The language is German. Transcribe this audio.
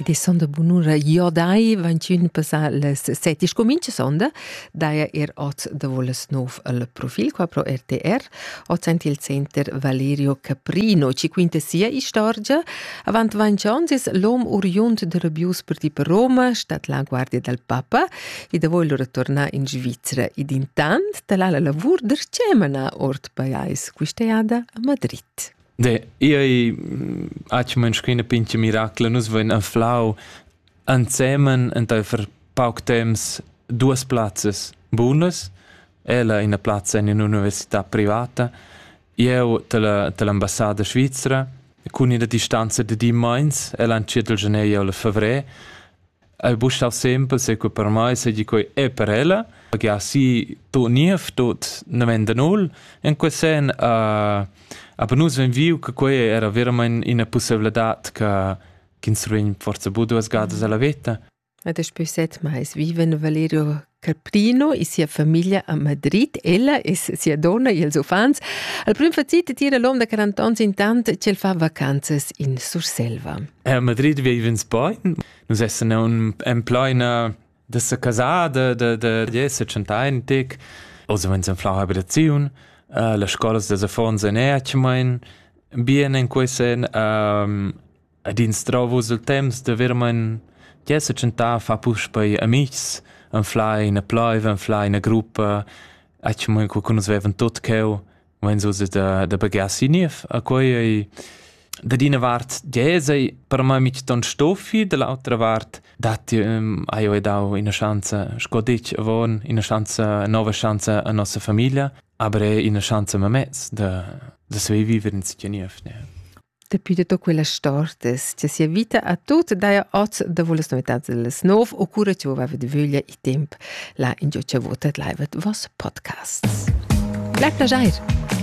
ed sonda bunura Jodai 21 passar les 7 comincia sonda daia ot da voles nov al profil qua pro RTR ot senti il center Valerio Caprino ci quinta sia istorgia avant 20 ans es l'om oriunt de Rebius per di Roma stat la guardia del Papa e da voglio ritornar in Svizzera ed intant da la lavur der cemana ort paiais quisteada a Madrid. Io faccio una screen pinche miracolo, nus ven a flau insieme e per poco temps duas plazzas buonas, ella in una plazza in un'università privata, io dell'ambassada svizzera, con una distanza di 10 mesi, ella in circa il gennaio o febbraio, e buscavo sempre, se per me, se dico è per ella, perché sì, tu niente, tu non vende nulla, in quel senso, aber nus ven viu che quei era veramente una possibilità che instruin forza bu duas gadas alla vita. Ed es pöset mais viven Valerio Caprino e sia famiglia a Madrid, ella e sia donna e els ufans. Al prim fazit tira l'om da 40 ans intant c'el fa vacanzas in Surselva. A Madrid viven poi, nus essen un pleina de sa casada de 10 anni tic, also wenn flau habitazione. Le scolas des affons en erchmein bien in quesen dins trovus il temps de vermen 10 centa fa push bei amics en fly in a ploive en fly in a gruppa erchmein co conus vevan tot keu wenn so de bagassi nief a quei da dina vart 10 per me mit ton stoffi de l'altra vart dat aio e dau in a chance scodic avon in a chance nova chance a nostra famiglia. Aber in una chance a me da svei vivere in Sicilief. Depui to quella stortes, che sia vita a tut daia oz da voles novitats delles nov o cura ci vova de vöglia i temp la in giocia votat laivet vos podcasts. Bleib plagiair!